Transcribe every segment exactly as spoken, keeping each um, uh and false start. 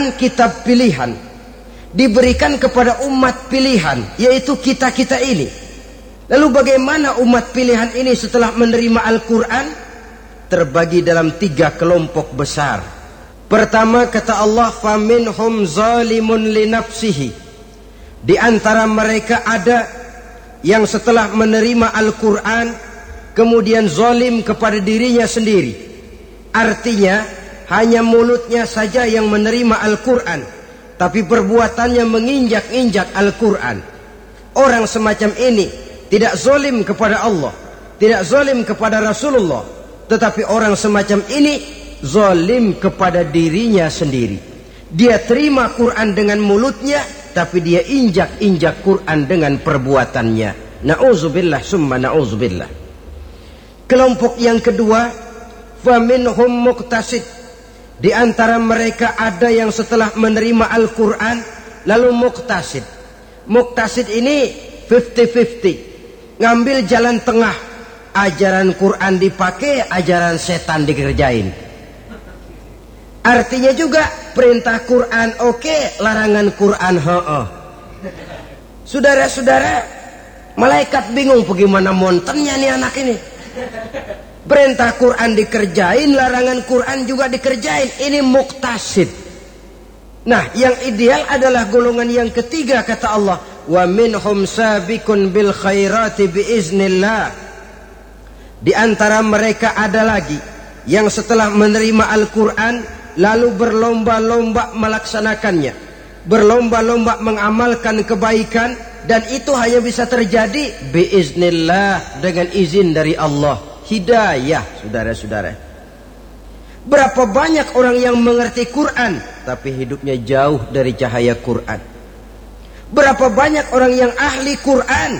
Al-Quran kitab pilihan, diberikan kepada umat pilihan, yaitu kita-kita ini. Lalu bagaimana umat pilihan ini setelah menerima Al-Quran? Terbagi dalam tiga kelompok besar. Pertama, kata Allah, faminhum zalimun linafsihi. Di antara mereka ada yang setelah menerima Al-Quran kemudian zalim kepada dirinya sendiri. Artinya hanya mulutnya saja yang menerima Al-Quran, tapi perbuatannya menginjak-injak Al-Quran. Orang semacam ini tidak zalim kepada Allah, tidak zalim kepada Rasulullah, tetapi orang semacam ini zalim kepada dirinya sendiri. Dia terima Quran dengan mulutnya, tapi dia injak-injak Quran dengan perbuatannya. Na'udzubillah summa na'udzubillah. Kelompok yang kedua, faminhum muqtasid. Di antara mereka ada yang setelah menerima Al-Quran lalu muqtasid. Muqtasid ini fifty fifty, ngambil jalan tengah. Ajaran Quran dipakai, ajaran setan dikerjain. Artinya juga perintah Quran oke, larangan Quran heeh. Saudara-saudara, malaikat bingung bagaimana montennya nih anak ini. Perintah Quran dikerjain, larangan Quran juga dikerjain. Ini muqtasid. Nah, yang ideal adalah golongan yang ketiga, kata Allah, wa minhum sabiqun bil khairati biiznillah. Di antara mereka ada lagi yang setelah menerima Al-Quran lalu berlomba-lomba melaksanakannya, berlomba-lomba mengamalkan kebaikan, dan itu hanya bisa terjadi biiznillah, dengan izin dari Allah. Hidayah, saudara-saudara. Berapa banyak orang yang mengerti Quran tapi hidupnya jauh dari cahaya Quran. Berapa banyak orang yang ahli Quran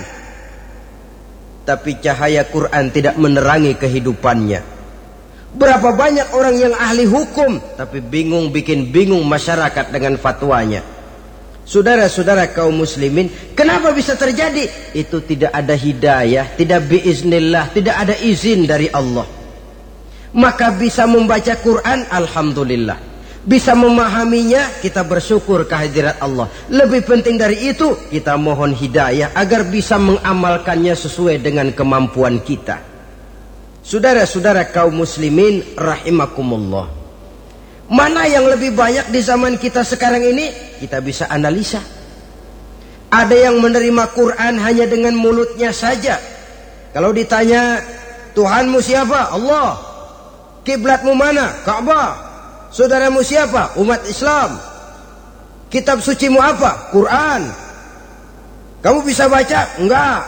tapi cahaya Quran tidak menerangi kehidupannya. Berapa banyak orang yang ahli hukum tapi bingung, bikin bingung masyarakat dengan fatwanya. Saudara-saudara kaum muslimin, kenapa bisa terjadi? Itu tidak ada hidayah, tidak biiznillah, tidak ada izin dari Allah. Maka bisa membaca Quran, alhamdulillah. Bisa memahaminya, kita bersyukur kehadirat Allah. Lebih penting dari itu, kita mohon hidayah agar bisa mengamalkannya sesuai dengan kemampuan kita. Saudara-saudara kaum muslimin rahimakumullah, mana yang lebih banyak di zaman kita sekarang ini? Kita bisa analisa. Ada yang menerima Quran hanya dengan mulutnya saja. Kalau ditanya, Tuhanmu siapa? Allah. Kiblatmu mana? Ka'bah. Saudaramu siapa? Umat Islam. Kitab sucimu apa? Quran. Kamu bisa baca? Enggak.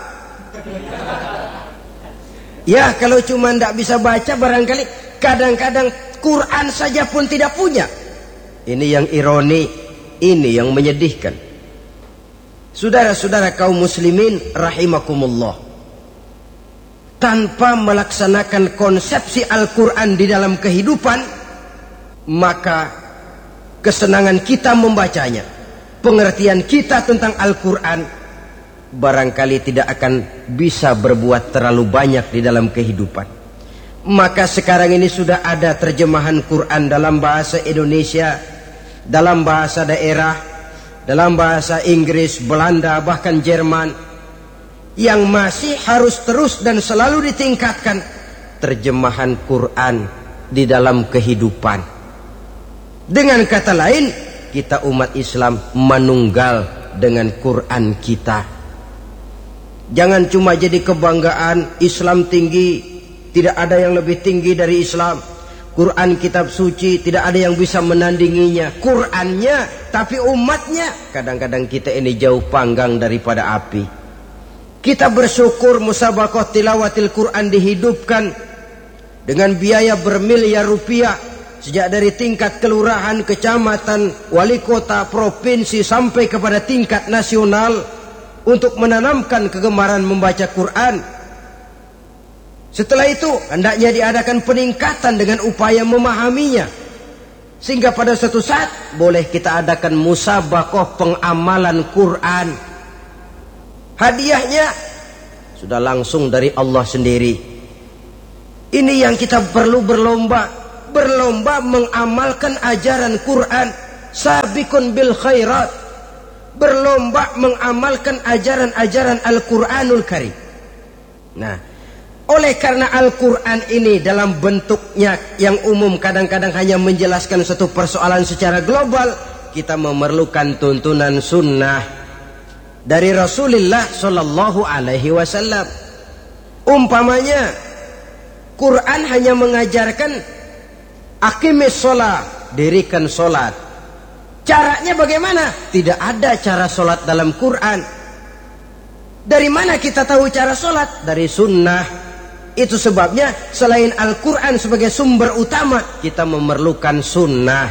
Ya, kalau cuma tidak bisa baca, barangkali kadang-kadang Quran saja pun tidak punya. Ini yang ironi, ini yang menyedihkan. Saudara-saudara kaum muslimin rahimakumullah, tanpa melaksanakan konsepsi Al-Quran di dalam kehidupan, maka kesenangan kita membacanya, pengertian kita tentang Al-Quran barangkali tidak akan bisa berbuat terlalu banyak di dalam kehidupan. Maka sekarang ini sudah ada terjemahan Quran dalam bahasa Indonesia, dalam bahasa daerah, dalam bahasa Inggris, Belanda, bahkan Jerman. Yang masih harus terus dan selalu ditingkatkan terjemahan Quran di dalam kehidupan. Dengan kata lain, kita umat Islam manunggal dengan Quran kita. Jangan cuma jadi kebanggaan Islam tinggi, tidak ada yang lebih tinggi dari Islam. Quran kitab suci, tidak ada yang bisa menandinginya. Qurannya, tapi umatnya, kadang-kadang kita ini jauh panggang daripada api. Kita bersyukur musabaqah tilawatil Quran dihidupkan dengan biaya bermiliar rupiah, sejak dari tingkat kelurahan, kecamatan, wali kota, provinsi, sampai kepada tingkat nasional, untuk menanamkan kegemaran membaca Quran. Setelah itu hendaknya diadakan peningkatan dengan upaya memahaminya, sehingga pada suatu saat boleh kita adakan musabaqah pengamalan Quran. Hadiahnya sudah langsung dari Allah sendiri. Ini yang kita perlu berlomba, berlomba mengamalkan ajaran Quran. sabiqun bil khairat, berlomba mengamalkan ajaran-ajaran Al-Qur'anul Karim. Nah, oleh karena Al-Quran ini dalam bentuknya yang umum kadang-kadang hanya menjelaskan suatu persoalan secara global, kita memerlukan tuntunan sunnah dari Rasulullah Shallallahu Alaihi Wasallam. Umpamanya Quran hanya mengajarkan aqimis sholat, dirikan sholat. Caranya bagaimana? Tidak ada cara sholat dalam Quran. Dari mana kita tahu cara sholat? Dari sunnah. Itu sebabnya selain Al-Quran sebagai sumber utama, kita memerlukan sunnah.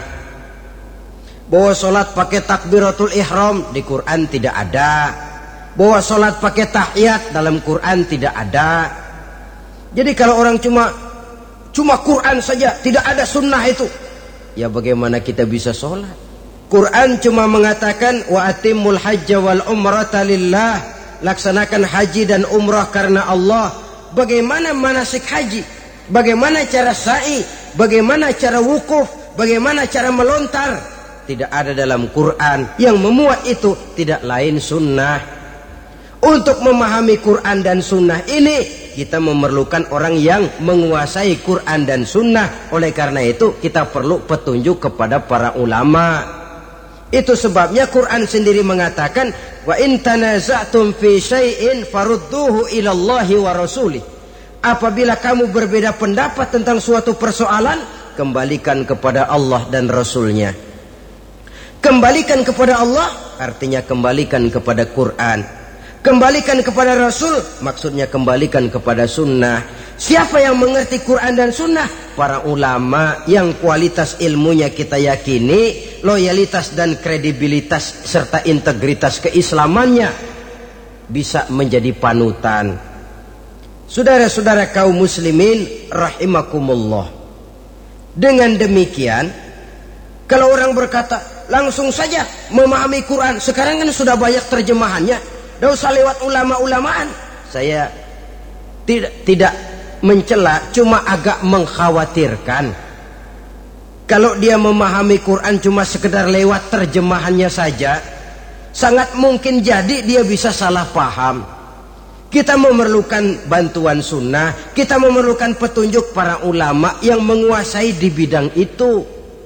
Bahwa sholat pakai takbiratul ihram di Quran tidak ada. Bahwa sholat pakai tahiyat dalam Quran tidak ada. Jadi kalau orang cuma cuma Quran saja, tidak ada sunnah itu, ya bagaimana kita bisa sholat? Quran cuma mengatakan wa atimul hajja wal umrata lillah, laksanakan haji dan umrah karena Allah. Bagaimana manasik haji? Bagaimana cara sa'i? Bagaimana cara wukuf? Bagaimana cara melontar? Tidak ada dalam Quran. Yang memuat itu tidak lain sunnah. Untuk memahami Quran dan sunnah ini, kita memerlukan orang yang menguasai Quran dan sunnah. Oleh karena itu kita perlu petunjuk kepada para ulama. Itu sebabnya Quran sendiri mengatakan wa in tanaza'tum fi syai'in farudduhu ila Allahi wa rasulih. Apabila kamu berbeda pendapat tentang suatu persoalan, kembalikan kepada Allah dan Rasulnya. Kembalikan kepada Allah artinya kembalikan kepada Quran. Kembalikan kepada Rasul maksudnya kembalikan kepada sunnah. Siapa yang mengerti Quran dan sunnah? Para ulama yang kualitas ilmunya kita yakini, loyalitas dan kredibilitas serta integritas keislamannya bisa menjadi panutan. Saudara-saudara kaum muslimin rahimakumullah. Dengan demikian, kalau orang berkata langsung saja memahami Quran, sekarang kan sudah banyak terjemahannya, tidak usah lewat ulama-ulamaan. Saya tidak tidak mencela, cuma agak mengkhawatirkan kalau dia memahami Quran cuma sekedar lewat terjemahannya saja, sangat mungkin jadi dia bisa salah paham. Kita memerlukan bantuan sunnah, kita memerlukan petunjuk para ulama yang menguasai di bidang itu.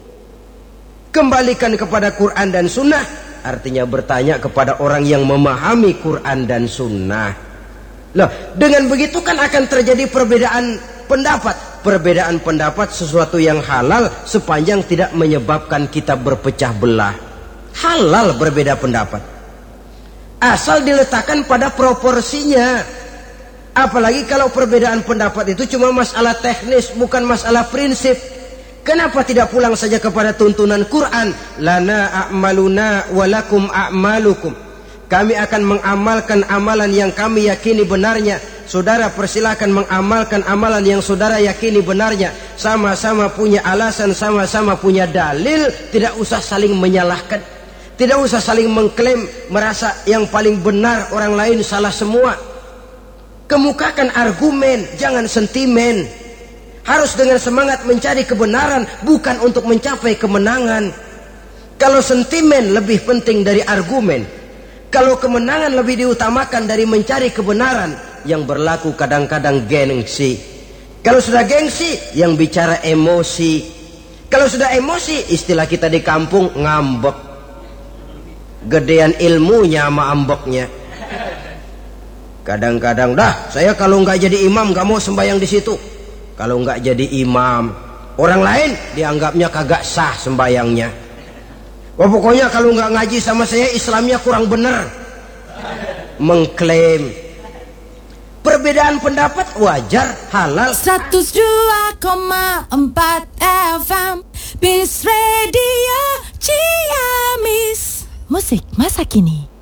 Kembalikan kepada Quran dan sunnah artinya bertanya kepada orang yang memahami Quran dan sunnah. Loh, dengan begitu kan akan terjadi perbedaan pendapat. Perbedaan pendapat sesuatu yang halal sepanjang tidak menyebabkan kita berpecah belah. Halal berbeda pendapat, asal diletakkan pada proporsinya. Apalagi kalau perbedaan pendapat itu cuma masalah teknis, bukan masalah prinsip. Kenapa tidak pulang saja kepada tuntunan Quran? Lana a'maluna walakum a'malukum. Kami akan mengamalkan amalan yang kami yakini benarnya. Saudara persilakan mengamalkan amalan yang saudara yakini benarnya. Sama-sama punya alasan, sama-sama punya dalil. Tidak usah saling menyalahkan. Tidak usah saling mengklaim merasa yang paling benar, orang lain salah semua. Kemukakan argumen, jangan sentimen. Harus dengan semangat mencari kebenaran, bukan untuk mencapai kemenangan. Kalau sentimen lebih penting dari argumen, kalau kemenangan lebih diutamakan dari mencari kebenaran, yang berlaku kadang-kadang gengsi. Kalau sudah gengsi, yang bicara emosi. Kalau sudah emosi, istilah kita di kampung ngambek. Gedean ilmunya sama ambeknya. Kadang-kadang, dah saya kalau nggak jadi imam nggak mau sembahyang di situ. Kalau nggak jadi imam, orang lain dianggapnya kagak sah sembahyangnya. Wah, pokoknya kalau nggak ngaji sama saya Islamnya kurang benar. Mengklaim. Perbedaan pendapat wajar, halal. seratus dua koma empat F M Peace Radio Ciamis. Musik masa kini.